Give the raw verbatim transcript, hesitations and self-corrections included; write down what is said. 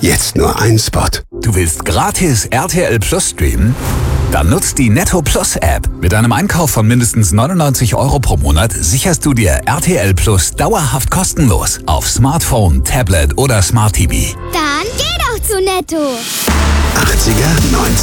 Jetzt nur ein Spot. Du willst gratis R T L Plus streamen? Dann nutzt die Netto Plus App. Mit einem Einkauf von mindestens neunundneunzig Euro pro Monat sicherst du dir R T L Plus dauerhaft kostenlos auf Smartphone, Tablet oder Smart T V. Dann geh doch zu Netto. achtziger, neunziger